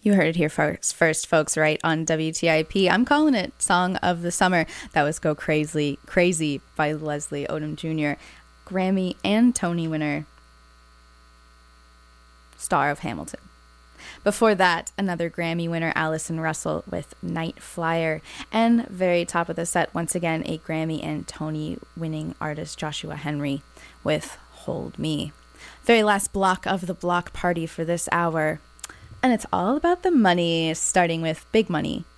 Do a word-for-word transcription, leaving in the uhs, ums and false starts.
You heard it here first, first, folks, right on W T I P. I'm calling it Song of the Summer. That was Go Crazy, Crazy by Leslie Odom Junior Grammy and Tony winner, star of Hamilton. Before that, another Grammy winner, Allison Russell with Night Flyer. And very top of the set, once again, a Grammy and Tony winning artist, Joshua Henry, with Hold Me. Very last block of the block party for this hour. And it's all about the money, starting with Big Money